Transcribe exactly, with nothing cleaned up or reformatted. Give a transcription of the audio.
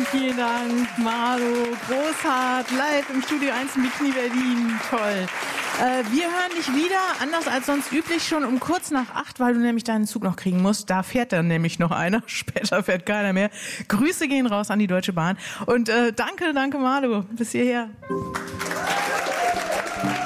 vielen Dank, Marlo Großhardt, live im Studio eins in Bikini Berlin. Toll. Äh, wir hören dich wieder, anders als sonst üblich, schon um kurz nach acht, weil du nämlich deinen Zug noch kriegen musst. Da fährt dann nämlich noch einer, später fährt keiner mehr. Grüße gehen raus an die Deutsche Bahn und äh, danke, danke Marlo, bis hierher.